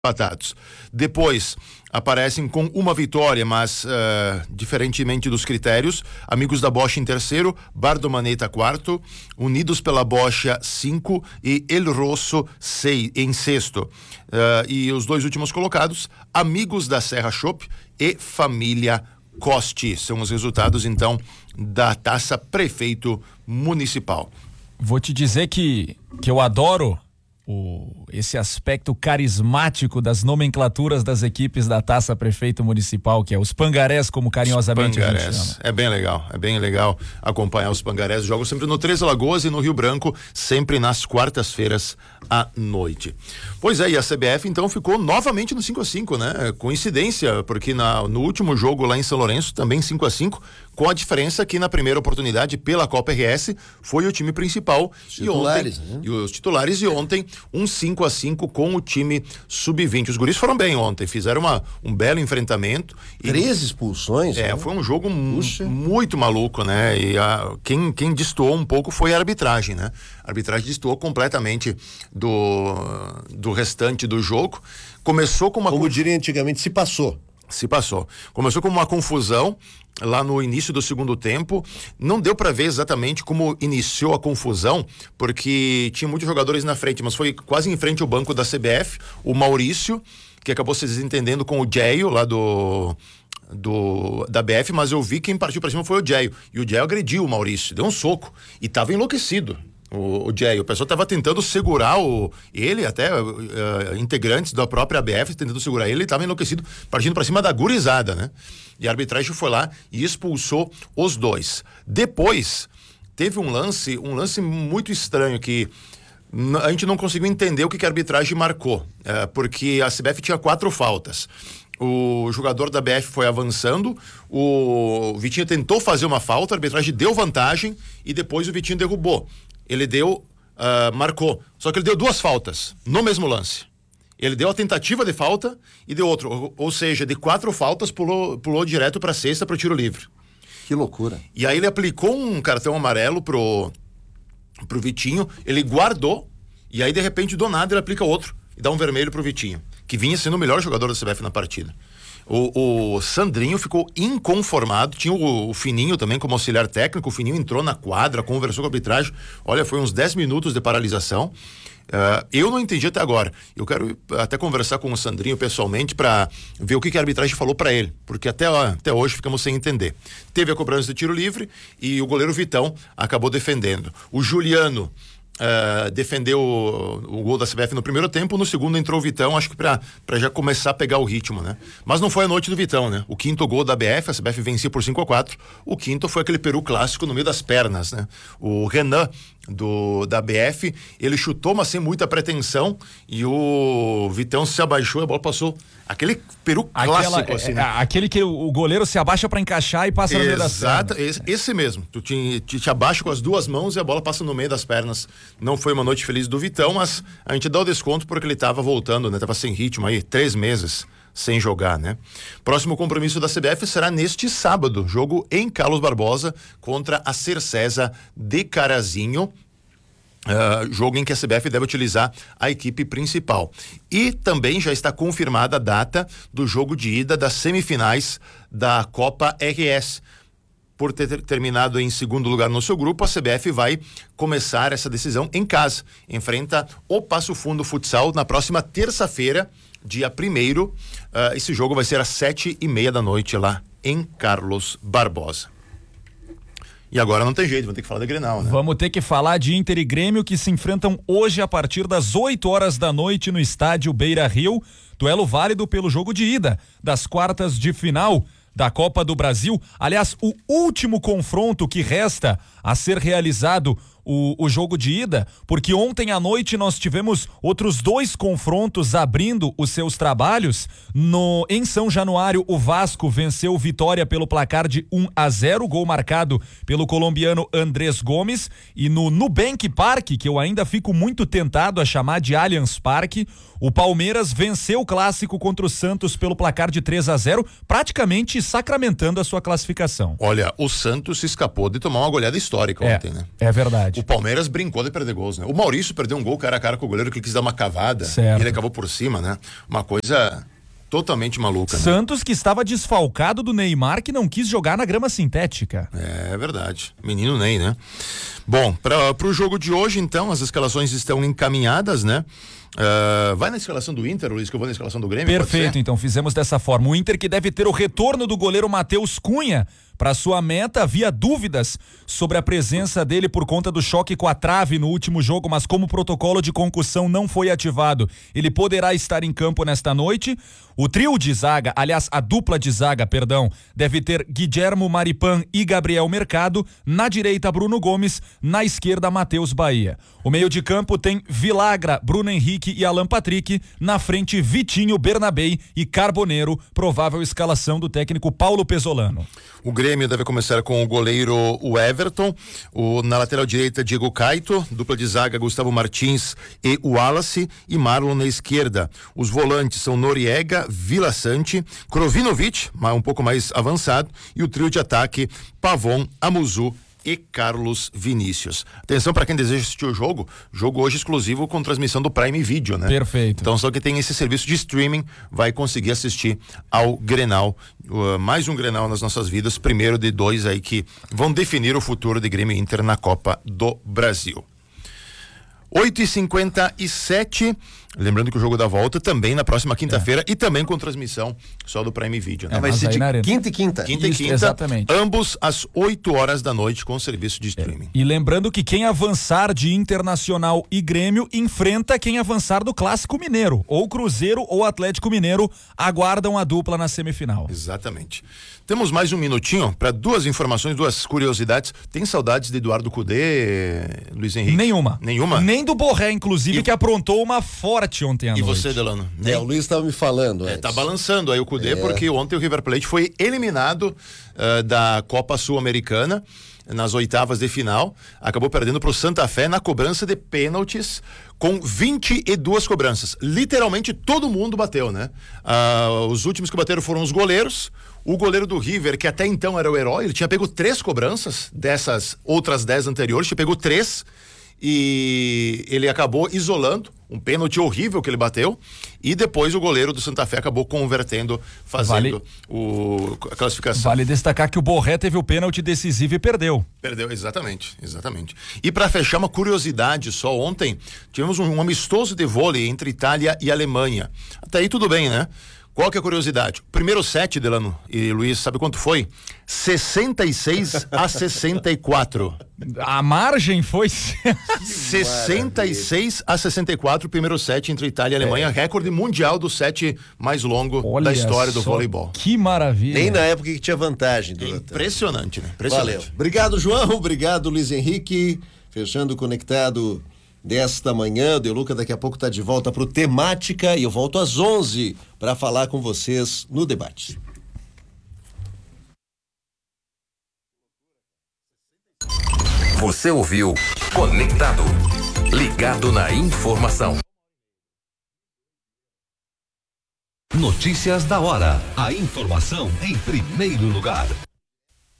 empatados. Depois aparecem com uma vitória, mas diferentemente dos critérios, Amigos da Bocha em terceiro, Bar do Maneta quarto, Unidos pela Bocha 5 e El Rosso em sexto. E os dois últimos colocados, Amigos da Serra Chopp e Família Costi. São os resultados, então, da Taça Prefeito Municipal. Vou te dizer que eu adoro esse aspecto carismático das nomenclaturas das equipes da Taça Prefeito Municipal, que é os pangarés, como carinhosamente a gente chama. É bem legal acompanhar os pangarés. Jogam sempre no Três Lagoas e no Rio Branco, sempre nas quartas-feiras à noite. Pois é, e a CBF então ficou novamente no 5-5, né? Coincidência, porque no último jogo lá em São Lourenço, também 5-5, com a diferença que na primeira oportunidade pela Copa RS foi o time principal e os titulares, e ontem um 5-5 com o time sub-20. Os guris foram bem ontem, fizeram um belo enfrentamento. 3 expulsões. Né? Foi um jogo muito maluco, né? E quem destoou um pouco foi a arbitragem, né? A arbitragem destoou completamente do restante do jogo. Começou com uma... Como diria antigamente, se passou. Começou com uma confusão lá no início do segundo tempo. Não deu para ver exatamente como iniciou a confusão, porque tinha muitos jogadores na frente, mas foi quase em frente ao banco da CBF, o Maurício, que acabou se desentendendo com o Jaio lá da BF, mas eu vi quem partiu para cima foi o Jaio, e o Jaio agrediu o Maurício, deu um soco e tava enlouquecido. O Jaio, o pessoal estava tentando segurar ele, até integrantes da própria ABF tentando segurar ele estava enlouquecido, partindo para cima da gurizada, né? E a arbitragem foi lá e expulsou os dois. Depois, teve um lance muito estranho que a gente não conseguiu entender o que a arbitragem marcou, porque a CBF tinha 4 faltas. O jogador da BF foi avançando, o Vitinho tentou fazer uma falta, a arbitragem deu vantagem e depois o Vitinho derrubou. Ele marcou, só que ele deu 2 faltas no mesmo lance. Ele deu a tentativa de falta e deu outro, ou seja, de 4 faltas pulou direto para a sexta para o tiro livre. Que loucura. E aí ele aplicou um cartão amarelo pro Vitinho, ele guardou e aí de repente do nada ele aplica outro e dá um vermelho pro Vitinho, que vinha sendo o melhor jogador da CBF na partida. O Sandrinho ficou inconformado, tinha o Fininho também como auxiliar técnico, o Fininho entrou na quadra, conversou com a arbitragem, olha, foi uns 10 minutos de paralisação. Eu não entendi até agora, eu quero até conversar com o Sandrinho pessoalmente para ver o que a arbitragem falou para ele, porque até hoje ficamos sem entender. Teve a cobrança de tiro livre e o goleiro Vitão acabou defendendo. O Juliano defendeu o gol da CBF no primeiro tempo, no segundo entrou o Vitão, acho que para já começar a pegar o ritmo, né? Mas não foi a noite do Vitão, né? O quinto gol da BF, a CBF vencia por 5-4, o quinto foi aquele peru clássico no meio das pernas, né? O Renan da BF, ele chutou, mas sem muita pretensão, e o Vitão se abaixou e a bola passou, aquele peru clássico assim, né? Aquele que o goleiro se abaixa para encaixar e passa no meio das pernas. Exato, esse mesmo, tu te abaixa com as 2 mãos e a bola passa no meio das pernas. Não foi uma noite feliz do Vitão, mas a gente dá o desconto porque ele estava voltando, né? Tava sem ritmo aí, 3 meses sem jogar, né? Próximo compromisso da CBF será neste sábado, jogo em Carlos Barbosa contra a Cercesa de Carazinho. Jogo em que a CBF deve utilizar a equipe principal. E também já está confirmada a data do jogo de ida das semifinais da Copa RS. Por ter terminado em segundo lugar no seu grupo, a CBF vai começar essa decisão em casa. Enfrenta o Passo Fundo Futsal na próxima terça-feira, dia 1º. Esse jogo vai ser às 7:30 da noite lá em Carlos Barbosa. E agora não tem jeito, vamos ter que falar da Grenal, né? Vamos ter que falar de Inter e Grêmio, que se enfrentam hoje a partir das 8 horas da noite no estádio Beira-Rio. Duelo válido pelo jogo de ida das quartas de final da Copa do Brasil. Aliás, o último confronto que resta a ser realizado o jogo de ida, porque ontem à noite nós tivemos outros 2 confrontos abrindo os seus trabalhos. Em São Januário, o Vasco venceu Vitória pelo placar de 1-0, gol marcado pelo colombiano Andrés Gomes, e no Nubank Park, que eu ainda fico muito tentado a chamar de Allianz Parque, o Palmeiras venceu o clássico contra o Santos pelo placar de 3-0, praticamente sacramentando a sua classificação. Olha, o Santos escapou de tomar uma goleada histórica ontem, né? É verdade. verdade. O Palmeiras brincou de perder gols, né? O Maurício perdeu um gol cara a cara com o goleiro que ele quis dar uma cavada. Certo. E ele acabou por cima, né? Uma coisa totalmente maluca. Né? Santos que estava desfalcado do Neymar, que não quis jogar na grama sintética. É verdade. Menino Ney, né? Bom, para o jogo de hoje, então, as escalações estão encaminhadas, né? Vai na escalação do Inter, Luiz, que eu vou na escalação do Grêmio. Perfeito, então fizemos dessa forma. O Inter que deve ter o retorno do goleiro Matheus Cunha para sua meta. Havia dúvidas sobre a presença dele por conta do choque com a trave no último jogo, mas como o protocolo de concussão não foi ativado, ele poderá estar em campo nesta noite. O trio de zaga, aliás, a dupla de zaga, perdão, deve ter Guilhermo Maripan e Gabriel Mercado. Na direita, Bruno Gomes. Na esquerda, Matheus Bahia. O meio de campo tem Vilagra, Bruno Henrique e Alan Patrick. Na frente, Vitinho, Bernabei e Carboneiro. Provável escalação do técnico Paulo Pesolano. O Grêmio deve começar com o goleiro o Everton, na lateral direita Diego Caito, dupla de zaga Gustavo Martins e o Wallace e Marlon na esquerda. Os volantes são Noriega, Vila Sante, Krovinovic, um pouco mais avançado, e o trio de ataque Pavon, Amuzu e Carlos Vinícius. Atenção para quem deseja assistir o jogo hoje exclusivo com transmissão do Prime Video, né? Perfeito. Então só que tem esse serviço de streaming vai conseguir assistir ao Grenal, mais um Grenal nas nossas vidas, primeiro de 2 aí que vão definir o futuro de Grêmio e Inter na Copa do Brasil. 8h57, lembrando que o jogo da volta também na próxima quinta-feira e também com transmissão só do Prime Video, né? Vai ser de quinta e quinta. Quinta e quinta, exatamente. Ambos às 8 horas da noite com serviço de streaming. E lembrando que quem avançar de Internacional e Grêmio enfrenta quem avançar do Clássico Mineiro, ou Cruzeiro ou Atlético Mineiro aguardam a dupla na semifinal. Exatamente. Temos mais um minutinho para duas informações, duas curiosidades. Tem saudades de Eduardo Cudê, Luiz Henrique? Nenhuma. Nem do Borré, inclusive, que aprontou uma forte ontem à noite. E você, Delano? O Luiz estava me falando. Tá balançando aí o Cudê, porque ontem o River Plate foi eliminado da Copa Sul-Americana nas oitavas de final, acabou perdendo para o Santa Fé na cobrança de pênaltis com 22 cobranças. Literalmente todo mundo bateu, né? Os últimos que bateram foram os goleiros. O goleiro do River, que até então era o herói, ele tinha pego 3 cobranças dessas outras 10 anteriores, tinha pego 3 e ele acabou isolando um pênalti horrível que ele bateu, e depois o goleiro do Santa Fé acabou convertendo, fazendo a classificação. Vale destacar que o Borré teve o pênalti decisivo e perdeu. Perdeu, exatamente. E para fechar uma curiosidade só, ontem tivemos um amistoso de vôlei entre Itália e Alemanha. Até aí tudo bem, né? Qual que é a curiosidade? O primeiro set, Delano e Luiz, sabe quanto foi? 66-64. A margem foi 66-64, o primeiro set entre Itália e Alemanha, recorde mundial do set mais longo da história do voleibol. Que maravilha. Nem na época que tinha vantagem. Impressionante, né? Valeu. Obrigado, João. Obrigado, Luiz Henrique. Fechando o Conectado desta manhã. O Deluca daqui a pouco está de volta para o Temática e eu volto às 11 para falar com vocês no debate. Você ouviu Conectado, ligado na informação. Notícias da hora. A informação em primeiro lugar.